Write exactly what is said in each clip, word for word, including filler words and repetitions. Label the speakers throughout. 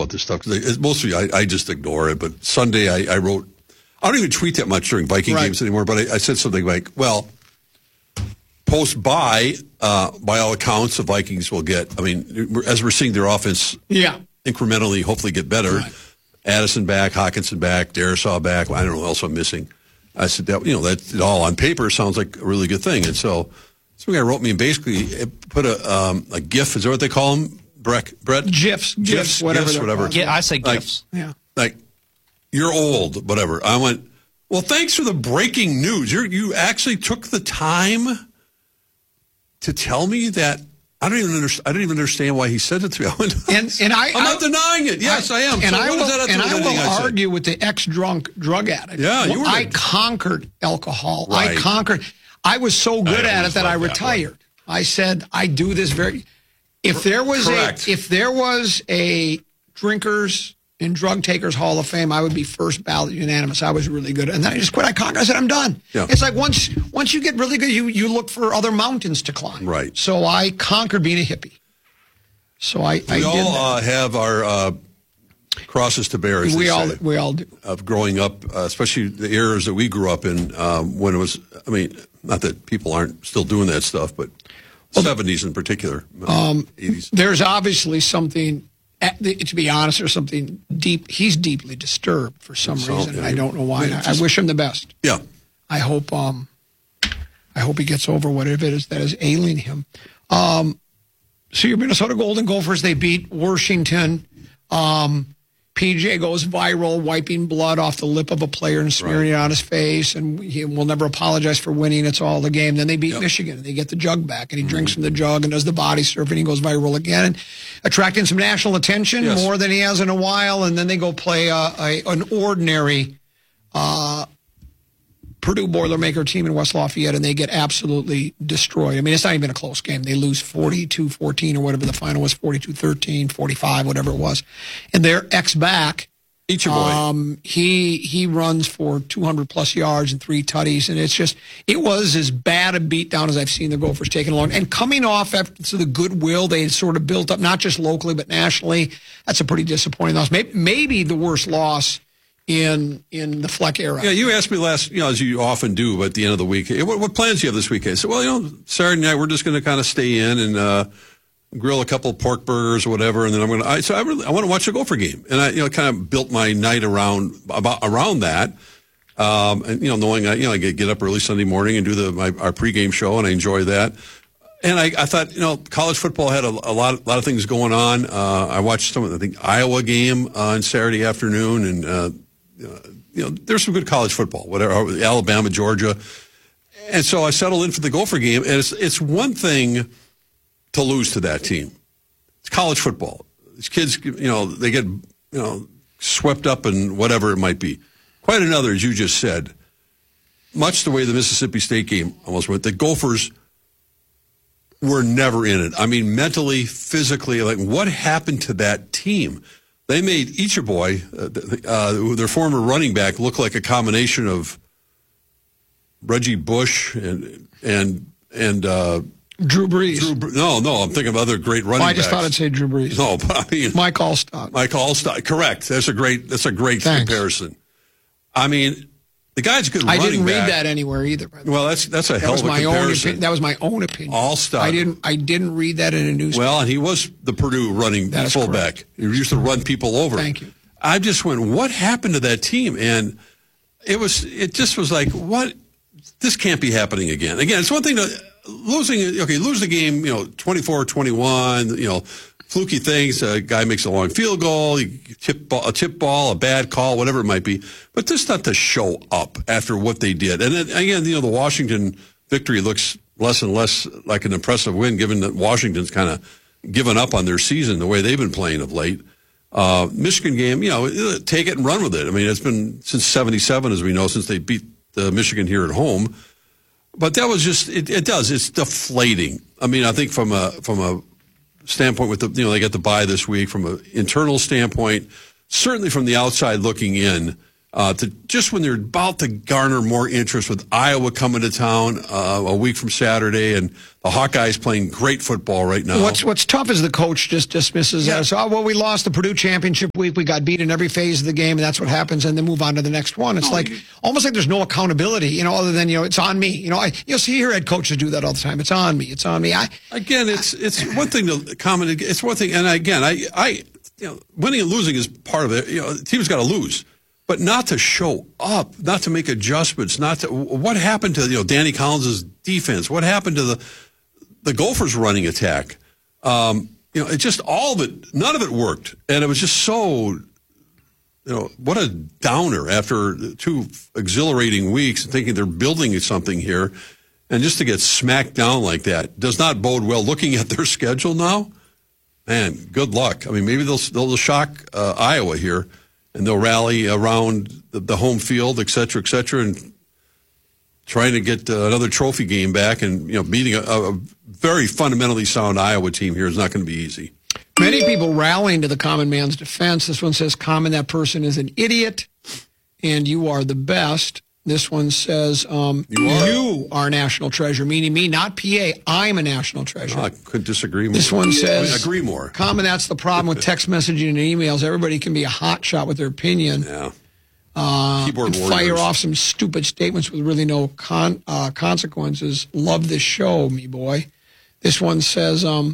Speaker 1: about this stuff because mostly I, I just ignore it. But Sunday I, I wrote, I don't even tweet that much during Viking right. games anymore, but I, I said something like, well, post-bye, uh, by all accounts, the Vikings will get, I mean, as we're seeing their offense
Speaker 2: yeah.
Speaker 1: incrementally hopefully get better, right. Addison back, Hawkinson back, Darisaw back, I don't know what else I'm missing. I said, that you know, that it all on paper sounds like a really good thing. And so some guy wrote me and basically put a um, a GIF, is that what they call them, Brett? Brett?
Speaker 2: GIFs, GIFs, GIFs whatever.
Speaker 1: GIFs, whatever.
Speaker 3: Yeah, I say
Speaker 1: like,
Speaker 3: GIFs.
Speaker 2: Yeah.
Speaker 1: Like, you're old, whatever. I went, well, thanks for the breaking news. You you actually took the time to tell me that. I don't even understand. I don't even understand why he said it to me. I went,
Speaker 2: and and I,
Speaker 1: I'm not
Speaker 2: I,
Speaker 1: denying it. Yes, I, I am.
Speaker 2: And
Speaker 1: so
Speaker 2: I
Speaker 1: what
Speaker 2: will,
Speaker 1: does that have to
Speaker 2: and
Speaker 1: do
Speaker 2: I
Speaker 1: with
Speaker 2: will
Speaker 1: anything I
Speaker 2: argue with the ex-drunk drug addict.
Speaker 1: Yeah, you were.
Speaker 2: I
Speaker 1: the,
Speaker 2: conquered alcohol.
Speaker 1: Right.
Speaker 2: I conquered. I was so good
Speaker 1: I
Speaker 2: at it that I
Speaker 1: that,
Speaker 2: retired.
Speaker 1: Right.
Speaker 2: I said I do this very. If there was
Speaker 1: Correct.
Speaker 2: a if there was a drinkers and drug takers Hall of Fame, I would be first ballot unanimous. I was really good, and then I just quit. I conquered. I said I'm done.
Speaker 1: Yeah.
Speaker 2: It's like once once you get really good, you you look for other mountains to climb.
Speaker 1: Right.
Speaker 2: So I conquered being a hippie. So I, I
Speaker 1: we
Speaker 2: did
Speaker 1: all
Speaker 2: that.
Speaker 1: uh, have our uh, crosses to bear. As
Speaker 2: we
Speaker 1: they
Speaker 2: all
Speaker 1: say,
Speaker 2: we all do.
Speaker 1: Of growing up, uh, especially the eras that we grew up in, um, when it was. I mean, not that people aren't still doing that stuff, but well, seventies in particular,
Speaker 2: um,
Speaker 1: eighties.
Speaker 2: There's obviously something. To be honest, there's something deep. He's deeply disturbed for some
Speaker 1: so,
Speaker 2: reason,
Speaker 1: yeah,
Speaker 2: and I don't know why.
Speaker 1: Yeah,
Speaker 2: I,
Speaker 1: just,
Speaker 2: I wish him the best.
Speaker 1: Yeah.
Speaker 2: I hope. Um, I hope he gets over whatever it is that is ailing him. Um, so your Minnesota Golden Gophers, they beat Washington. Um, P J goes viral, wiping blood off the lip of a player and smearing
Speaker 1: right.
Speaker 2: it on his face, and he will never apologize for winning. It's all the game. Then they beat yep. Michigan, and they get the jug back, and he mm-hmm. drinks from the jug and does the body surf, and he goes viral again, and attracting some national attention,
Speaker 1: yes.
Speaker 2: more than he has in a while. And then they go play uh, a, an ordinary uh, Purdue Boilermaker team in West Lafayette, and they get absolutely destroyed. I mean, it's not even a close game. They lose forty-two fourteen or whatever the final was, forty-two thirteen, forty-five, whatever it was. And their ex-back,
Speaker 1: Each boy.
Speaker 2: Um, he he runs for two hundred plus yards and three tutties, and it's just, it was as bad a beatdown as I've seen the Gophers taken along. And coming off after so the goodwill they had sort of built up, not just locally but nationally, that's a pretty disappointing loss. Maybe, maybe the worst loss in in the Fleck era.
Speaker 1: Yeah, you asked me last, you know, as you often do at the end of the week, hey, what, what plans do you have this weekend? I said, well, you know, Saturday night we're just going to kind of stay in and uh, grill a couple of pork burgers or whatever, and then I'm going to. I, so I really I want to watch a Gopher game, and I you know kind of built my night around about around that, um, and you know knowing I you know I get, get up early Sunday morning and do the my, our pregame show, and I enjoy that. And I, I thought, you know, college football had a, a lot, a lot of things going on. Uh, I watched some of the I think Iowa game uh, on Saturday afternoon, and uh, you know, there's some good college football, whatever, Alabama, Georgia, and so I settled in for the Gopher game. And it's it's one thing to lose to that team. It's college football. These kids, you know, they get you know swept up in whatever it might be. Quite another, as you just said, much the way the Mississippi State game almost went. The Gophers were never in it. I mean, mentally, physically, like what happened to that team? They made Ichaboy, uh, uh, their former running back, look like a combination of Reggie Bush and and and uh,
Speaker 2: Drew Brees.
Speaker 1: Drew, no, no, I'm thinking of other great running
Speaker 2: well, I
Speaker 1: backs.
Speaker 2: just thought I'd say Drew Brees.
Speaker 1: No, but I mean
Speaker 2: Mike Allstott.
Speaker 1: Mike Allstott, correct. That's a great. That's a great
Speaker 2: Thanks.
Speaker 1: comparison. I mean. The guy's a good
Speaker 2: I
Speaker 1: running
Speaker 2: didn't read
Speaker 1: back.
Speaker 2: that anywhere either. By the way.
Speaker 1: Well, that's that's a
Speaker 2: that
Speaker 1: hell
Speaker 2: was
Speaker 1: of a
Speaker 2: my
Speaker 1: comparison.
Speaker 2: own opinion. That was my own opinion.
Speaker 1: Allstott.
Speaker 2: I didn't. I didn't read that in a newspaper.
Speaker 1: Well, and he was the Purdue running
Speaker 2: That is
Speaker 1: fullback.
Speaker 2: correct.
Speaker 1: He used to run people over.
Speaker 2: Thank you.
Speaker 1: I just went, what happened to that team? And it was. It just was like, what? This can't be happening again. Again, it's one thing to losing. Okay, lose the game. You know, twenty-four twenty-one. You know. Fluky things, a guy makes a long field goal, you tip ball, a tip ball, a bad call, whatever it might be. But just not to show up after what they did. And then, again, you know, the Washington victory looks less and less like an impressive win, given that Washington's kind of given up on their season the way they've been playing of late. Uh, Michigan game, you know, take it and run with it. I mean, it's been since seventy-seven, as we know, since they beat uh, Michigan here at home. But that was just, it, it does, it's deflating. I mean, I think from a from a standpoint with the, you know, they get the bye this week from an internal standpoint, certainly from the outside looking in, Uh, to just when they're about to garner more interest with Iowa coming to town uh, a week from Saturday, and the Hawkeyes playing great football right now.
Speaker 2: What's What's tough is the coach just dismisses
Speaker 1: Yeah.
Speaker 2: us. Oh, well, we lost the Purdue championship week. We got beat in every phase of the game, and that's what happens. And then move on to the next one. It's
Speaker 1: No,
Speaker 2: like
Speaker 1: you-
Speaker 2: almost like there's no accountability, you know, other than you know it's on me. You know, I, you'll see your head coaches do that all the time. It's on me. It's on me. I
Speaker 1: Again, it's it's one thing to comment. It's one thing, and again, I I you know, winning and losing is part of it. You know, the team's got to lose. But not to show up, not to make adjustments, not to what happened to you know Danny Collins' defense? What happened to the the Gophers' running attack? Um, you know, it just all of it, none of it worked, and it was just so you know what a downer after two exhilarating weeks, thinking they're building something here, and just to get smacked down like that does not bode well. Looking at their schedule now, man, good luck. I mean, maybe they'll they'll shock uh, Iowa here. And they'll rally around the, the home field, et cetera, et cetera, and trying to get uh, another trophy game back. And, you know, beating a, a very fundamentally sound Iowa team here is not going to be easy.
Speaker 2: Many people rallying to the common man's defense. This one says, common, that person is an idiot, and you are the best. This one says, um,
Speaker 1: You are?
Speaker 2: you are a national treasure, meaning me, not P A. I'm a national treasure.
Speaker 1: No, I couldn't disagree more.
Speaker 2: This one says,
Speaker 1: I agree more.
Speaker 2: Common, that's the problem with text messaging and emails. Everybody can be a hot shot with their opinion.
Speaker 1: Yeah.
Speaker 2: Uh,
Speaker 1: Keyboard
Speaker 2: and fire
Speaker 1: warriors.
Speaker 2: off some stupid statements with really no con- uh, consequences. Love this show, me boy. This one says, um,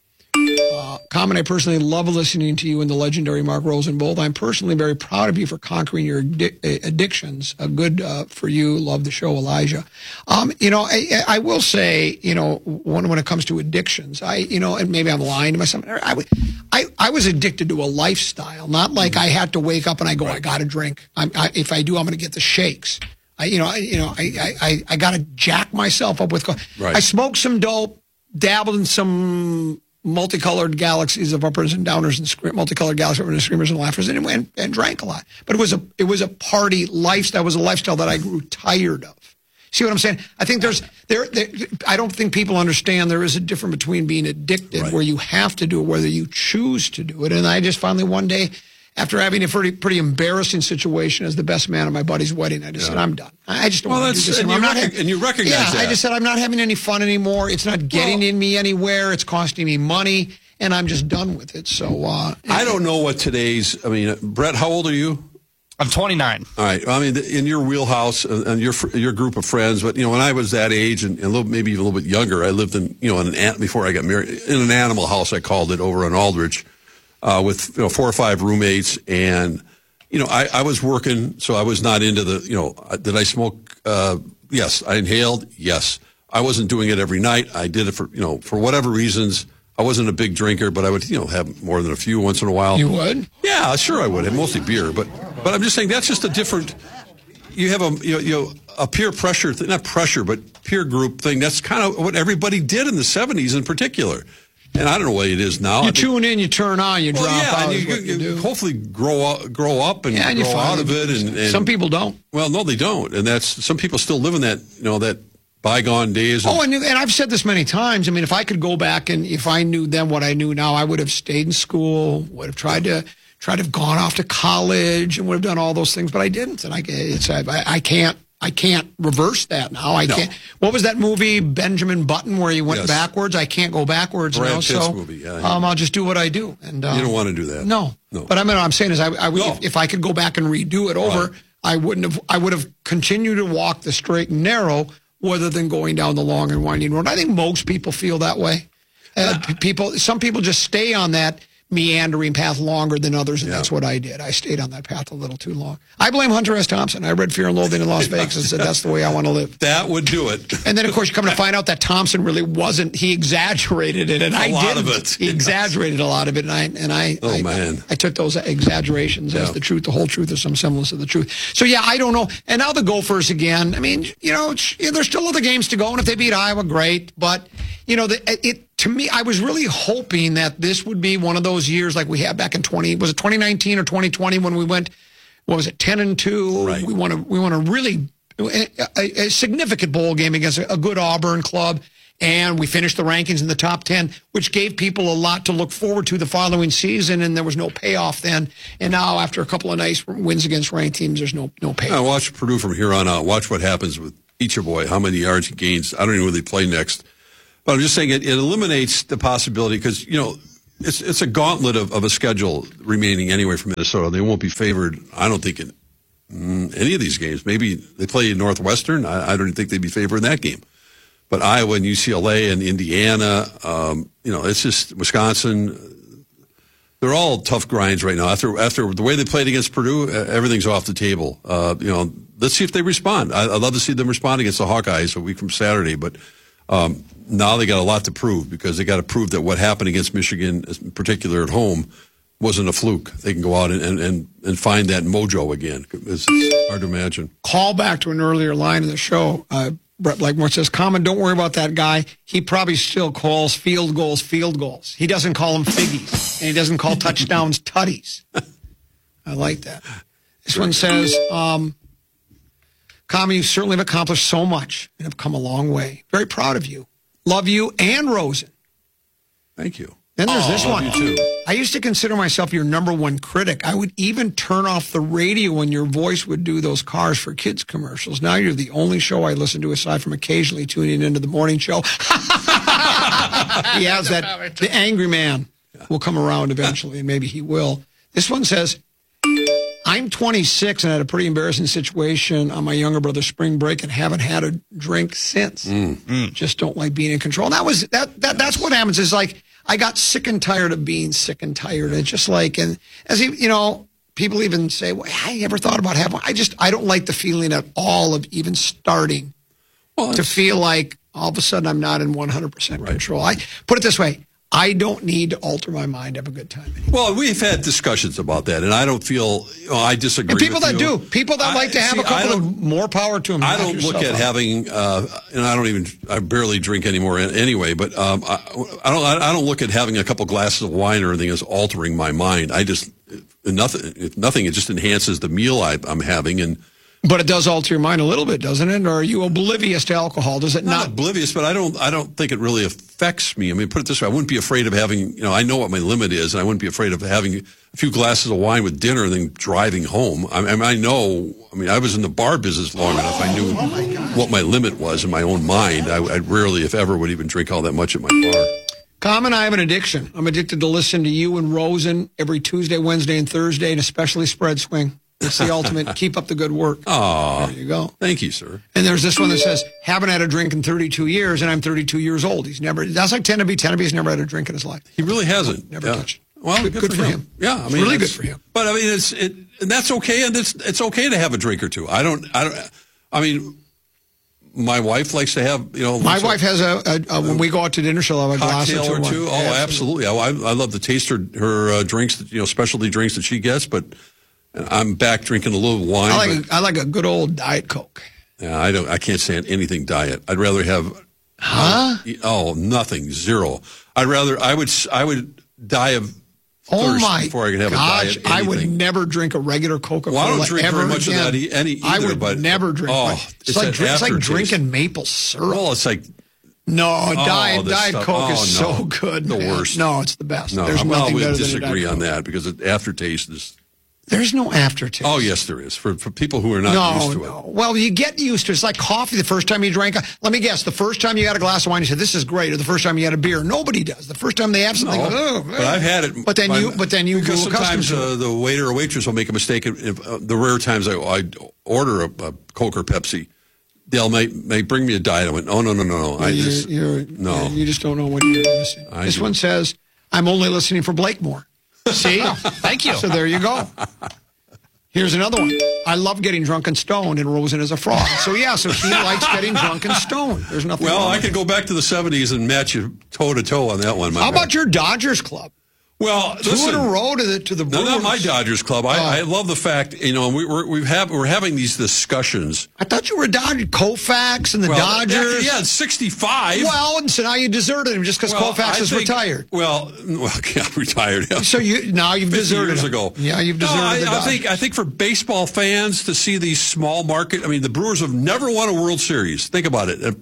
Speaker 2: uh, Common, I personally love listening to you and the legendary Mark Rosenbold. I'm personally very proud of you for conquering your addi- addictions. A good uh, for you. Love the show, Elijah. Um, you know, I, I will say, you know, when when it comes to addictions, I, you know, and maybe I'm lying to myself. I, w- I, I was addicted to a lifestyle, not like I had to wake up and I go, I got to drink. I'm, I, if I do, I'm going to get the shakes. I, you know, I, you know, I, I, I got to jack myself up with. Co-
Speaker 1: Right.
Speaker 2: I smoked some dope, dabbled in some multicolored galaxies of uppers and downers and scre- multicolored galaxies and screamers and laughers, and, and and drank a lot. But it was a it was a party lifestyle. It was a lifestyle that I grew tired of. See what I'm saying? I think there's there. there I don't think people understand there is a difference between being addicted,
Speaker 1: Right.
Speaker 2: where you have to do it, whether you choose to do it. And I just finally one day, after having a pretty pretty embarrassing situation as the best man at my buddy's wedding, I just
Speaker 1: Yeah.
Speaker 2: said, I'm done. I just don't
Speaker 1: Well,
Speaker 2: want to do
Speaker 1: that's-
Speaker 2: this
Speaker 1: and
Speaker 2: anymore.
Speaker 1: you
Speaker 2: I'm not
Speaker 1: rec-
Speaker 2: ha-
Speaker 1: and you recognize
Speaker 2: yeah, I
Speaker 1: that.
Speaker 2: just said I'm not having any fun anymore. It's not getting
Speaker 1: Well-
Speaker 2: in me anywhere. It's costing me money, and I'm just done with it. So uh,
Speaker 1: I don't know what today's, I mean, Brett, how old are you?
Speaker 3: I'm twenty-nine.
Speaker 1: All right. I mean, in your wheelhouse uh, and your fr- your group of friends, but you know, when I was that age and, and a little, maybe even a little bit younger, I lived in you know in an an- before I got married in an animal house. I called it over in Aldrich uh, with you know four or five roommates, and you know I, I was working, so I was not into the you know did I smoke? Uh, yes, I inhaled. Yes, I wasn't doing it every night. I did it for you know for whatever reasons. I wasn't a big drinker, but I would, you know, have more than a few once in a while.
Speaker 2: you would.
Speaker 1: Yeah, sure I would. And mostly beer, but but I'm just saying that's just a different. You have a you know, you know a peer pressure thing, not pressure, but peer group thing. That's kind of what everybody did in the seventies in particular. And I don't know what it is now.
Speaker 2: You
Speaker 1: I think-
Speaker 2: tune in, you turn on, you
Speaker 1: well,
Speaker 2: drop
Speaker 1: yeah,
Speaker 2: out.
Speaker 1: and
Speaker 2: is
Speaker 1: you,
Speaker 2: what you
Speaker 1: you
Speaker 2: do.
Speaker 1: hopefully grow up, grow up and
Speaker 2: Yeah, and you
Speaker 1: grow
Speaker 2: find
Speaker 1: out of it. And, and
Speaker 2: some people don't.
Speaker 1: well, no, they don't, and that's some people still live in that you know that bygone days. Of,
Speaker 2: Oh, and, and I've said this many times. I mean, if I could go back and if I knew then what I knew now, I would have stayed in school, would have tried to tried to have gone off to college, and would have done all those things, but I didn't. And I, it's, I, I can't, I can't reverse that now. I
Speaker 1: No.
Speaker 2: can't. What was that movie, Benjamin Button, where he went
Speaker 1: Yes.
Speaker 2: backwards? I can't go backwards
Speaker 1: Brad
Speaker 2: now.
Speaker 1: Pitt's
Speaker 2: so
Speaker 1: movie, yeah, yeah.
Speaker 2: Um, I'll just do what I do. And uh,
Speaker 1: you don't want to do that.
Speaker 2: No,
Speaker 1: No.
Speaker 2: But I mean, what I'm saying is, I, I would,
Speaker 1: No.
Speaker 2: if, if I could go back and redo it over,
Speaker 1: Right.
Speaker 2: I wouldn't have. I would have continued to walk the straight and narrow, rather than going down the long and winding road. I think most people feel that way. Uh, p- people, some people just stay on that meandering path longer than others, and
Speaker 1: Yeah.
Speaker 2: that's what I did. I stayed on that path a little too long. I blame Hunter S. Thompson. I read Fear and Loathing in Las Vegas and said that's the way I want to live.
Speaker 1: That would do it.
Speaker 2: And then, of course, you come to find out that Thompson really wasn't. He exaggerated it, and I
Speaker 1: A lot
Speaker 2: didn't.
Speaker 1: of it.
Speaker 2: He exaggerated a lot of it, and I and I.
Speaker 1: Oh,
Speaker 2: I,
Speaker 1: man.
Speaker 2: I took those exaggerations as
Speaker 1: Yeah.
Speaker 2: the truth, the whole truth, or some semblance of the truth. So yeah, I don't know. And now the Gophers again. I mean, you know, it's, yeah, there's still other games to go, and if they beat Iowa, great. But you know, the, it to me, I was really hoping that this would be one of those years like we had back in twenty. Was it twenty nineteen or twenty twenty when we went? What was it? Ten and two.
Speaker 1: Right.
Speaker 2: We won a we won a really a, a, a significant bowl game against a, a good Auburn club. And we finished the rankings in the top ten, which gave people a lot to look forward to the following season, and there was no payoff then. And now, after a couple of nice wins against ranked teams, there's no no payoff.
Speaker 1: I watch Purdue from here on out. Watch what happens with each boy, how many yards he gains. I don't even know who they play next. But I'm just saying it, it eliminates the possibility because, you know, it's it's a gauntlet of, of a schedule remaining anyway for Minnesota. They won't be favored, I don't think, in mm, any of these games. Maybe they play Northwestern. I, I don't think they'd be favored in that game. But Iowa and U C L A and Indiana, um, you know, it's just Wisconsin. They're all tough grinds right now. After after the way they played against Purdue, everything's off the table. Uh, you know, let's see if they respond. I, I'd love to see them respond against the Hawkeyes a week from Saturday. But um, now they got a lot to prove because they got to prove that what happened against Michigan, in particular at home, wasn't a fluke. They can go out and, and, and, and find that mojo again. It's, it's hard to imagine.
Speaker 2: Call back to an earlier line in the show. Uh, Brett Blakemore says, Common, don't worry about that guy. He probably still calls field goals field goals. He doesn't call them figgies, and he doesn't call touchdowns tutties. I like that. This one says, um, Common, you certainly have accomplished so much and have come a long way. Very proud of you. Love you and Rosen.
Speaker 1: Thank you.
Speaker 2: Then there's
Speaker 1: oh,
Speaker 2: this one.
Speaker 1: You too.
Speaker 2: I used to consider myself your number one critic. I would even turn off the radio when your voice would do those Cars for Kids commercials. Now you're the only show I listen to aside from occasionally tuning into the morning show. He has that. The angry man will come around eventually, and maybe he will. This one says, I'm twenty-six and had a pretty embarrassing situation on my younger brother's spring break and haven't had a drink since.
Speaker 1: Mm. Mm.
Speaker 2: Just don't like being in control. And that was that. that that's what happens. Is like, I got sick and tired of being sick and tired. It's just like, and as you, you know, people even say, well, I never thought about having, I just, I don't like the feeling at all of even starting well, to feel like all of a sudden I'm not in one hundred percent right. control. I put it this way. I don't need to alter my mind to have a good time anymore.
Speaker 1: Well, we've had discussions about that, and I don't feel, you know, I disagree
Speaker 2: and people
Speaker 1: with
Speaker 2: that
Speaker 1: you.
Speaker 2: do. People that
Speaker 1: I,
Speaker 2: like to have
Speaker 1: see,
Speaker 2: a couple of more power to them.
Speaker 1: I don't look at
Speaker 2: up.
Speaker 1: having, uh, and I don't even, I barely drink anymore anyway, but um, I, I don't I don't look at having a couple glasses of wine or anything as altering my mind. I just, nothing, if nothing, it just enhances the meal I, I'm having, and
Speaker 2: But it does alter your mind a little bit, doesn't it? Or are you oblivious to alcohol? Does it not?
Speaker 1: Not oblivious, but I don't. I don't think it really affects me. I mean, put it this way: I wouldn't be afraid of having. You know, I know what my limit is, and I wouldn't be afraid of having a few glasses of wine with dinner and then driving home. I mean, I know. I mean, I was in the bar business long enough. I knew
Speaker 2: oh my
Speaker 1: what my limit was in my own mind. I, I rarely, if ever, would even drink all that much at my bar.
Speaker 2: Common, I have an addiction. I'm addicted to listen to you and Rosen every Tuesday, Wednesday, and Thursday, and especially Spread Swing. It's the ultimate. Keep up the good work.
Speaker 1: Oh,
Speaker 2: there you go.
Speaker 1: Thank you, sir.
Speaker 2: And there's this one that says, haven't had a drink in thirty-two years, and I'm thirty-two years old. He's never, that's like Teneby. Teneby's never had a drink in his life.
Speaker 1: He really hasn't.
Speaker 2: Never
Speaker 1: yeah.
Speaker 2: touched.
Speaker 1: Well,
Speaker 2: good,
Speaker 1: good,
Speaker 2: good
Speaker 1: for,
Speaker 2: for
Speaker 1: him.
Speaker 2: him.
Speaker 1: Yeah, I mean,
Speaker 2: it's really good for him.
Speaker 1: But I mean, it's it, and that's okay, and it's it's okay to have a drink or two. I don't, I don't. I mean, my wife likes to have, you know.
Speaker 2: My wife has a, a, a when we go out to dinner, she'll have a glass or two.
Speaker 1: Or two. Oh,
Speaker 2: yeah,
Speaker 1: absolutely. I, I love to taste her her uh, drinks, you know, specialty drinks that she gets. But I'm back drinking a little wine.
Speaker 2: I like
Speaker 1: but,
Speaker 2: a, I like a good old Diet Coke.
Speaker 1: Yeah, I don't. I can't stand anything diet. I'd rather have.
Speaker 2: Huh?
Speaker 1: Uh, oh, nothing. Zero. I'd rather. I would. I would die of.
Speaker 2: Oh my
Speaker 1: before I could have
Speaker 2: gosh,
Speaker 1: a diet.
Speaker 2: I would never drink a regular Coca-Cola.
Speaker 1: Well, I don't drink
Speaker 2: ever
Speaker 1: very much
Speaker 2: again.
Speaker 1: of that any either.
Speaker 2: I would
Speaker 1: but,
Speaker 2: never drink.
Speaker 1: Oh,
Speaker 2: it's,
Speaker 1: it's,
Speaker 2: like,
Speaker 1: like
Speaker 2: it's like drinking maple syrup.
Speaker 1: Well, it's like
Speaker 2: no
Speaker 1: oh,
Speaker 2: diet Diet
Speaker 1: stuff.
Speaker 2: Coke
Speaker 1: oh,
Speaker 2: is
Speaker 1: no.
Speaker 2: so good.
Speaker 1: The
Speaker 2: man.
Speaker 1: worst.
Speaker 2: No, it's the best.
Speaker 1: No,
Speaker 2: There's
Speaker 1: well,
Speaker 2: nothing
Speaker 1: we
Speaker 2: better
Speaker 1: disagree
Speaker 2: than a
Speaker 1: on
Speaker 2: Diet
Speaker 1: that
Speaker 2: Coke.
Speaker 1: because the aftertaste is.
Speaker 2: There's no aftertaste.
Speaker 1: Oh, yes, there is. For for people who are not
Speaker 2: no,
Speaker 1: used to
Speaker 2: no.
Speaker 1: it.
Speaker 2: Well, you get used to it. It's like coffee the first time you drank. Let me guess. The first time you had a glass of wine, you said, this is great. Or the first time you had a beer. Nobody does. The first time they have something.
Speaker 1: No,
Speaker 2: oh,
Speaker 1: but I've had it.
Speaker 2: But then
Speaker 1: by,
Speaker 2: you but then you
Speaker 1: Because
Speaker 2: grew accustomed
Speaker 1: sometimes
Speaker 2: to
Speaker 1: uh,
Speaker 2: it.
Speaker 1: the waiter or waitress will make a mistake. If, uh, the rare times I, I order a, a Coke or Pepsi, they'll may, may bring me a diet. I went, oh, no, no, no, no. I
Speaker 2: you're,
Speaker 1: just,
Speaker 2: you're,
Speaker 1: no.
Speaker 2: You just don't know what you're missing.
Speaker 1: I
Speaker 2: this
Speaker 1: do.
Speaker 2: one says, I'm only listening for Blakemore. See?
Speaker 3: Thank you.
Speaker 2: So there you go. Here's another one. I love getting drunk and stoned, and Rosen is a fraud. So, yeah, so he likes getting drunk and stoned. There's nothing
Speaker 1: Well,
Speaker 2: wrong
Speaker 1: I
Speaker 2: with
Speaker 1: could go back to the seventies and match you toe-to-toe on that one. My
Speaker 2: How
Speaker 1: man.
Speaker 2: about your Dodgers club?
Speaker 1: Well,
Speaker 2: Two
Speaker 1: listen,
Speaker 2: in a row to the to the
Speaker 1: no,
Speaker 2: Brewers.
Speaker 1: not my Dodgers club. I,
Speaker 2: Oh.
Speaker 1: I love the fact, you know, we, we're we've have, we're having these discussions.
Speaker 2: I thought you were a Dodger. Koufax and the
Speaker 1: Well,
Speaker 2: Dodgers.
Speaker 1: yeah, sixty-five.
Speaker 2: Well, and so now you deserted him just because
Speaker 1: Well,
Speaker 2: Koufax
Speaker 1: I
Speaker 2: is
Speaker 1: think-
Speaker 2: retired.
Speaker 1: Well, well, yeah, retired. Yeah.
Speaker 2: So you now you've
Speaker 1: fifty
Speaker 2: deserted
Speaker 1: years
Speaker 2: him.
Speaker 1: ago.
Speaker 2: Yeah, you've
Speaker 1: No,
Speaker 2: deserted
Speaker 1: I,
Speaker 2: the
Speaker 1: I
Speaker 2: Dodgers.
Speaker 1: think I think for baseball fans to see these small market. I mean, the Brewers have never won a World Series. Think about it. Uh,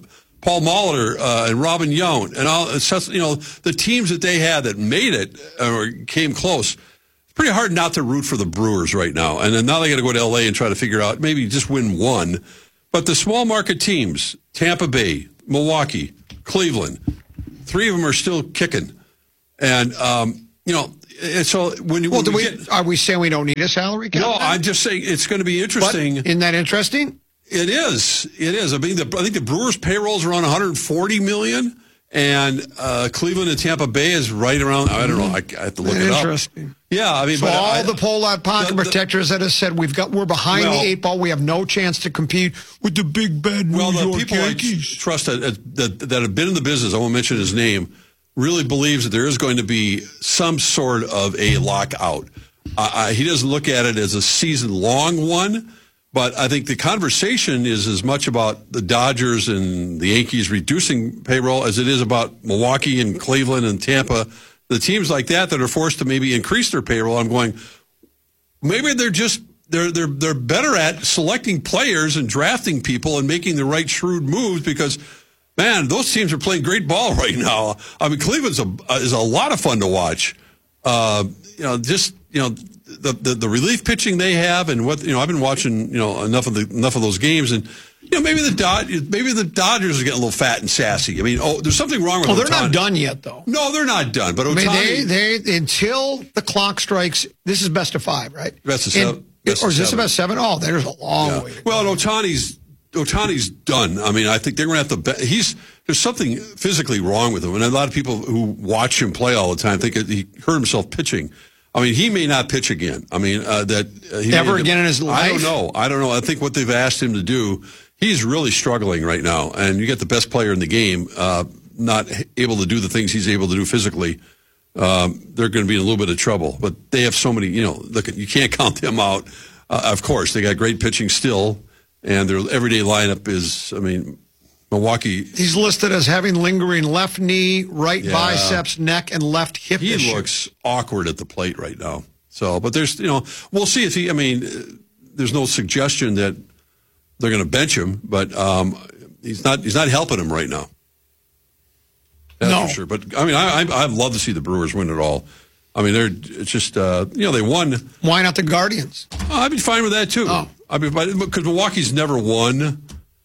Speaker 1: Paul Molitor uh, and Robin Yount and all, it's just, you know, the teams that they had that made it or came close. It's pretty hard not to root for the Brewers right now. And then now they got to go to L A and try to figure out maybe just win one. But the small market teams, Tampa Bay, Milwaukee, Cleveland, three of them are still kicking. And, um, you know, and so when you.
Speaker 2: Well,
Speaker 1: when
Speaker 2: do
Speaker 1: we
Speaker 2: we,
Speaker 1: get,
Speaker 2: are we saying we don't need a salary cap?
Speaker 1: No,
Speaker 2: then?
Speaker 1: I'm just saying it's going to be interesting.
Speaker 2: But isn't that interesting?
Speaker 1: It is. It is. I mean, the, I think the Brewers' payroll is around one hundred forty million dollars, and uh, Cleveland and Tampa Bay is right around. I don't know. I, I have to look it up.
Speaker 2: Interesting.
Speaker 1: Yeah, I mean,
Speaker 2: so
Speaker 1: but
Speaker 2: all
Speaker 1: I,
Speaker 2: the Polad pocket
Speaker 1: the, the,
Speaker 2: protectors that have said we've got we're behind
Speaker 1: well,
Speaker 2: the eight ball. We have no chance to compete with the big bad New
Speaker 1: well, the
Speaker 2: York
Speaker 1: people
Speaker 2: Yankees.
Speaker 1: I trust that, that that have been in the business, I won't mention his name, really believes that there is going to be some sort of a lockout. Uh, I, he doesn't look at it as a season-long one, but I think the conversation is as much about the Dodgers and the Yankees reducing payroll as it is about Milwaukee and Cleveland and Tampa. The teams like that that are forced to maybe increase their payroll, I'm going, maybe they're just they're they're they're better at selecting players and drafting people and making the right shrewd moves because, man, those teams are playing great ball right now. I mean, Cleveland's a is a lot of fun to watch. Uh, you know, just you know the, the the relief pitching they have and what you know. I've been watching you know enough of the enough of those games and. You know, maybe the Dod- maybe the Dodgers are getting a little fat and sassy. I mean, oh, there's something wrong with.
Speaker 2: Oh, they're
Speaker 1: Ohtani.
Speaker 2: not done yet, though.
Speaker 1: No, they're not done. But Ohtani,
Speaker 2: I mean, they, they until the clock strikes. This is best of five, right?
Speaker 1: Best of
Speaker 2: And-
Speaker 1: seven. Best
Speaker 2: or
Speaker 1: of
Speaker 2: is this
Speaker 1: seven.
Speaker 2: about seven? Oh, there's a long
Speaker 1: Yeah.
Speaker 2: way. To
Speaker 1: Well,
Speaker 2: go.
Speaker 1: and Ohtani's Ohtani's done. I mean, I think they're going to have to. Be- he's there's something physically wrong with him, and a lot of people who watch him play all the time think that he hurt himself pitching. I mean, he may not pitch again. I mean, uh, that uh, he
Speaker 2: Ever
Speaker 1: may,
Speaker 2: again in his life?
Speaker 1: I don't know. I don't know. I think what they've asked him to do. He's really struggling right now, and you get the best player in the game uh, not able to do the things he's able to do physically. Um, they're going to be in a little bit of trouble. But they have so many, you know, look, you can't count them out. Uh, of course, they got great pitching still, and their everyday lineup is, I mean, Milwaukee.
Speaker 2: He's listed as having lingering left knee, right
Speaker 1: Yeah.
Speaker 2: biceps, neck, and left hip
Speaker 1: He
Speaker 2: issue.
Speaker 1: looks awkward at the plate right now. So, but there's, you know, we'll see if he, I mean, there's no suggestion that they're going to bench him, but um, he's not. He's not helping him right now. That's
Speaker 2: No.
Speaker 1: for sure. But I mean, I, I I'd love to see the Brewers win it all. I mean, they're it's just uh, you know they won.
Speaker 2: Why not the Guardians?
Speaker 1: Oh, I'd be fine with that too.
Speaker 2: Oh.
Speaker 1: I mean, because Milwaukee's never won.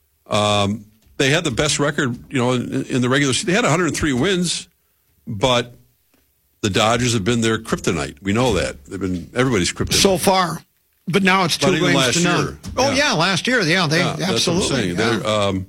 Speaker 1: Um, they had the best record, you know, in, in the regular season. They had one hundred three wins, but the Dodgers have been their kryptonite. We know that they've been everybody's kryptonite.
Speaker 2: So far. But now it's two
Speaker 1: But even
Speaker 2: games
Speaker 1: last
Speaker 2: to none.
Speaker 1: year.
Speaker 2: Oh,
Speaker 1: Yeah.
Speaker 2: yeah, last year. Yeah, they
Speaker 1: Yeah, that's what I'm
Speaker 2: absolutely.
Speaker 1: saying.
Speaker 2: yeah.
Speaker 1: They're, um,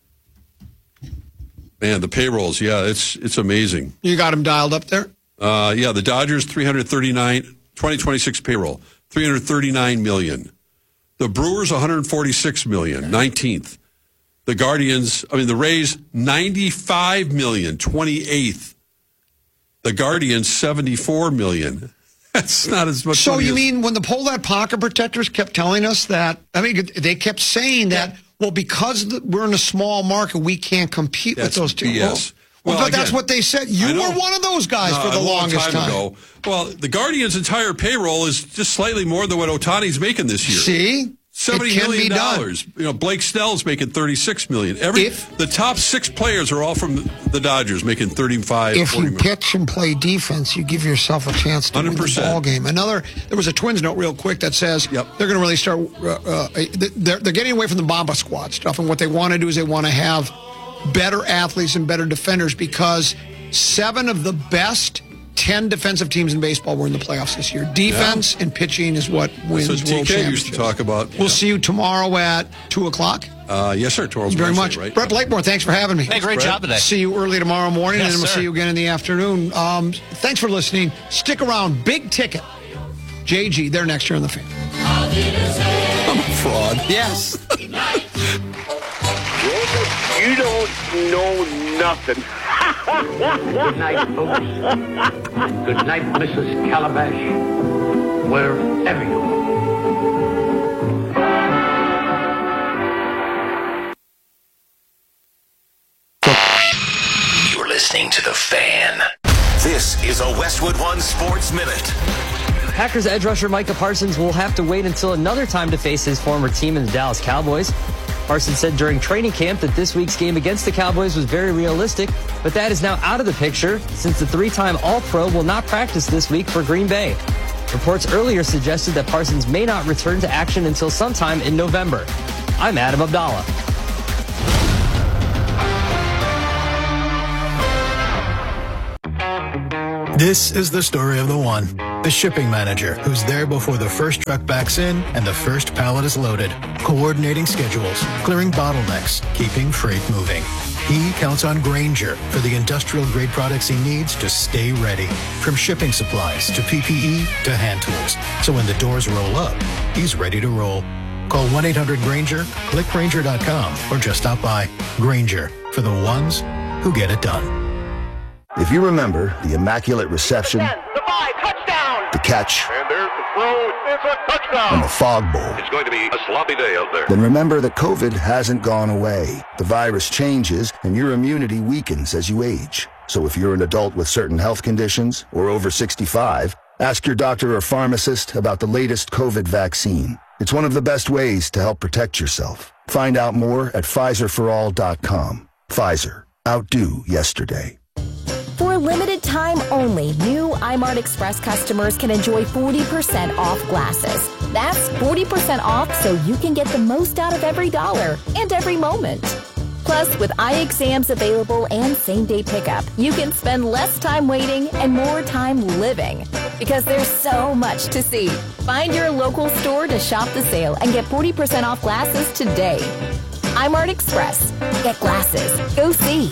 Speaker 1: man, the payrolls, yeah, it's it's amazing.
Speaker 2: You got them dialed up there?
Speaker 1: Uh, yeah, the Dodgers three hundred thirty-nine twenty twenty-six payroll, three hundred thirty-nine million. The Brewers one hundred forty-six million, nineteenth. The Guardians, I mean the Rays ninety-five million, twenty-eighth. The Guardians seventy-four million. That's not as much
Speaker 2: So
Speaker 1: money
Speaker 2: you
Speaker 1: as-
Speaker 2: mean when the Polad pocket protectors kept telling us that, I mean, they kept saying that, well, because the, we're in a small market, we can't compete
Speaker 1: That's
Speaker 2: with those two.
Speaker 1: B S.
Speaker 2: Well,
Speaker 1: Well,
Speaker 2: but that's
Speaker 1: again,
Speaker 2: what they said. You
Speaker 1: I know.
Speaker 2: were one of those guys
Speaker 1: No,
Speaker 2: for the
Speaker 1: a long
Speaker 2: longest time.
Speaker 1: ago. Well, the Guardians' entire payroll is just slightly more than what Ohtani's making this year.
Speaker 2: See?
Speaker 1: Seventy
Speaker 2: It can
Speaker 1: million
Speaker 2: be done.
Speaker 1: dollars. You know, Blake Snell's making thirty-six million. Every
Speaker 2: If-
Speaker 1: the top six players are all from the Dodgers, making thirty-five.
Speaker 2: If
Speaker 1: forty
Speaker 2: you
Speaker 1: million.
Speaker 2: pitch and play defense, you give yourself a chance to
Speaker 1: one hundred
Speaker 2: win the
Speaker 1: percent.
Speaker 2: ball game. Another, there was a Twins note real quick that says
Speaker 1: Yep.
Speaker 2: they're going to really start. Uh, uh, they're, they're getting away from the Bomba Squad stuff, and what they want to do is they want to have better athletes and better defenders because seven of the best ten defensive teams in baseball were in the playoffs this year. Defense and pitching is what wins
Speaker 1: That's what
Speaker 2: world
Speaker 1: T K
Speaker 2: championships.
Speaker 1: used to talk about.
Speaker 2: We'll see you tomorrow at two o'clock.
Speaker 1: Uh, yes, sir. Tomorrow's
Speaker 2: Very
Speaker 1: Wednesday,
Speaker 2: much.
Speaker 1: right?
Speaker 2: Brett Blakemore, thanks for having me.
Speaker 3: Hey, great
Speaker 1: Brett.
Speaker 3: job today.
Speaker 2: See you early tomorrow morning,
Speaker 3: Yes,
Speaker 2: and then we'll
Speaker 3: sir.
Speaker 2: see you again in the afternoon. Um, thanks for listening. Stick around. Big ticket. J G, they're next year on The Fan.
Speaker 1: I'm a fraud.
Speaker 3: Yes.
Speaker 4: You don't know nothing.
Speaker 5: Good night, folks. Good night, Missus Calabash. Wherever you are.
Speaker 6: You're listening to The Fan. This is a Westwood One Sports Minute.
Speaker 7: Packers edge rusher Micah Parsons will have to wait until another time to face his former team in the Dallas Cowboys.
Speaker 3: Parsons said during training camp that this week's game against the Cowboys was very realistic, but that is now out of the picture since the three-time All-Pro will not practice this week for Green Bay. Reports earlier suggested that Parsons may not return to action until sometime in November. I'm Adam Abdallah.
Speaker 7: This is the story of the one, the shipping manager who's there before the first truck backs in and the first pallet is loaded, coordinating schedules, clearing bottlenecks, keeping freight moving. He counts on Grainger for the industrial-grade products he needs to stay ready, from shipping supplies to P P E to hand tools. So when the doors roll up, he's ready to roll. Call one eight hundred Grainger, click Grainger dot com, or just stop by. Grainger, for the ones who get it done.
Speaker 8: If you remember the immaculate reception,
Speaker 4: The five, touchdown!
Speaker 8: the catch,
Speaker 4: And there's the throw. It's a touchdown.
Speaker 8: and the fog bowl,
Speaker 4: It's going to be a sloppy day out there.
Speaker 8: then remember that COVID hasn't gone away. The virus changes, and your immunity weakens as you age. So if you're an adult with certain health conditions or over sixty-five, ask your doctor or pharmacist about the latest COVID vaccine. It's one of the best ways to help protect yourself. Find out more at Pfizer for all dot com. Pfizer. Outdo yesterday.
Speaker 9: For a limited time only, new iMart Express customers can enjoy forty percent off glasses. That's forty percent off so you can get the most out of every dollar and every moment. Plus, with eye exams available and same-day pickup, you can spend less time waiting and more time living. Because there's so much to see. Find your local store to shop the sale and get forty percent off glasses today. iMart Express. Get glasses. Go see.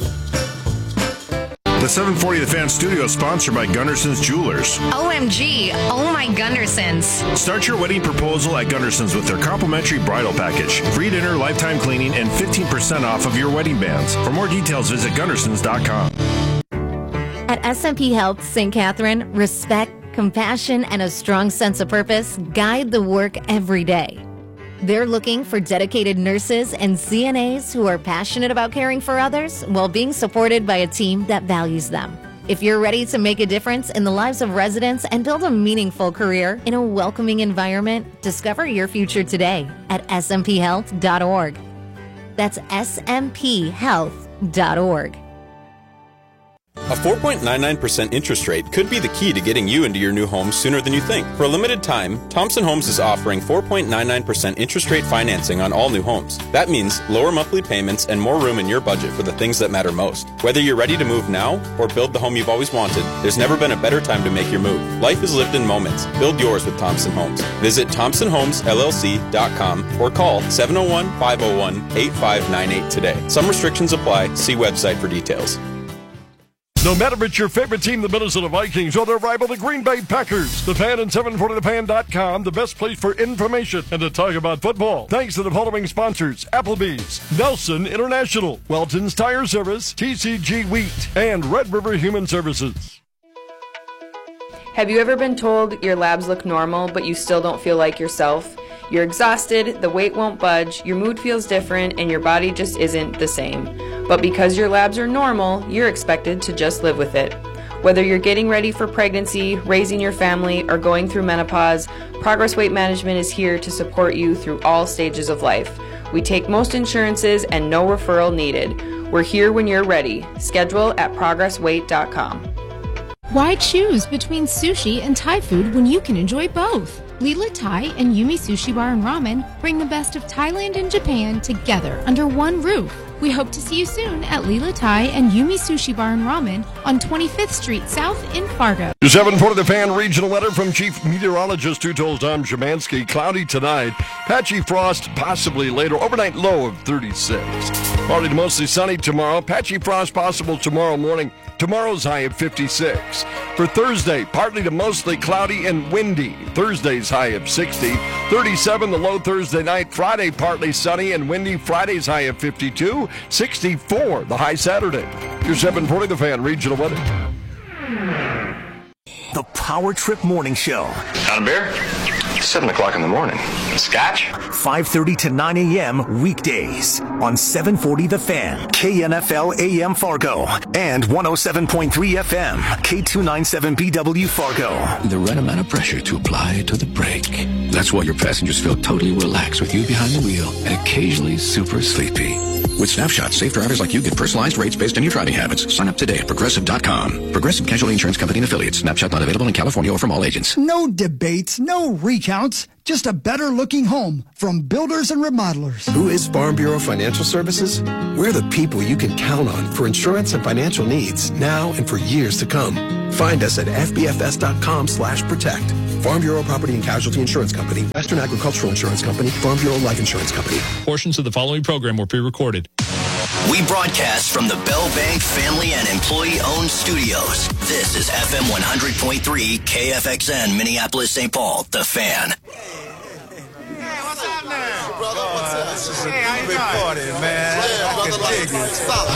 Speaker 10: The seven forty The Fan studio is sponsored by Gunderson's Jewelers.
Speaker 11: O M G, oh my Gundersons.
Speaker 10: Start your wedding proposal at Gunderson's with their complimentary bridal package, free dinner, lifetime cleaning, and fifteen percent off of your wedding bands. For more details, visit Gundersons dot com.
Speaker 12: At S M P Health Saint Catherine, respect, compassion, and a strong sense of purpose guide the work every day. They're looking for dedicated nurses and C N As who are passionate about caring for others while being supported by a team that values them. If you're ready to make a difference in the lives of residents and build a meaningful career in a welcoming environment, discover your future today at S M P health dot org. That's S M P health dot org.
Speaker 13: A four point nine nine percent interest rate could be the key to getting you into your new home sooner than you think. For a limited time, Thompson Homes is offering four point nine nine percent interest rate financing on all new homes. That means lower monthly payments and more room in your budget for the things that matter most. Whether you're ready to move now or build the home you've always wanted, there's never been a better time to make your move. Life is lived in moments. Build yours with Thompson Homes. Visit Thompson Homes L L C dot com or call seven oh one, five oh one, eight five nine eight today. Some restrictions apply. See website for details.
Speaker 14: No matter if it's your favorite team, the Minnesota Vikings, or their rival, the Green Bay Packers, the Fan and seven forty the fan dot com, the best place for information and to talk about football. Thanks to the following sponsors: Applebee's, Nelson International, Welton's Tire Service, T C G Wheat, and Red River Human Services.
Speaker 15: Have you ever been told your labs look normal, but you still don't feel like yourself? You're exhausted, the weight won't budge, your mood feels different, and your body just isn't the same. But because your labs are normal, you're expected to just live with it. Whether you're getting ready for pregnancy, raising your family, or going through menopause, Progress Weight Management is here to support you through all stages of life. We take most insurances and no referral needed. We're here when you're ready. Schedule at progress weight dot com.
Speaker 16: Why choose between sushi and Thai food when you can enjoy both? Lila Thai and Yumi Sushi Bar and Ramen bring the best of Thailand and Japan together under one roof. We hope to see you soon at Lila Thai and Yumi Sushi Bar and Ramen on twenty-fifth Street South in Fargo.
Speaker 14: seven forty The Fan regional letter from Chief Meteorologist who told Tom Szymanski. Cloudy tonight, patchy frost possibly later, overnight low of thirty-six. Partly to mostly sunny tomorrow, patchy frost possible tomorrow morning. Tomorrow's high of fifty-six. For Thursday, partly to mostly cloudy and windy. Thursday's high of sixty. thirty-seven the low Thursday night. Friday, partly sunny and windy. Friday's high of fifty-two. sixty-four the high Saturday. Your seven forty The Fan regional weather.
Speaker 6: The Power Trip Morning Show.
Speaker 17: Got a beer? seven o'clock in the morning. Scotch?
Speaker 6: five thirty to nine a.m. weekdays on seven forty The Fan, K N F L A M Fargo, and one oh seven point three F M, K two ninety-seven B W Fargo.
Speaker 18: The right amount of pressure to apply to the brake. That's why your passengers feel totally relaxed with you behind the wheel and occasionally super sleepy. With Snapshot, safe drivers like you get personalized rates based on your driving habits. Sign up today at Progressive dot com. Progressive Casualty Insurance Company and Affiliates. Snapshot not available in California or from all agents.
Speaker 19: No debates, no recounts, just a better looking home from builders and remodelers.
Speaker 20: Who is Farm Bureau Financial Services? We're the people you can count on for insurance and financial needs now and for years to come. Find us at F B F S dot com slash protect. Farm Bureau Property and Casualty Insurance Company, Western Agricultural Insurance Company, Farm Bureau Life Insurance Company.
Speaker 21: Portions of the following program were pre-recorded.
Speaker 22: We broadcast from the Bell Bank family and employee-owned studios. This is F M one hundred point three K F X N, Minneapolis, Saint Paul, The Fan.
Speaker 23: Hey, what's up now? Brother, what's up? This is a big party, man. I can dig it.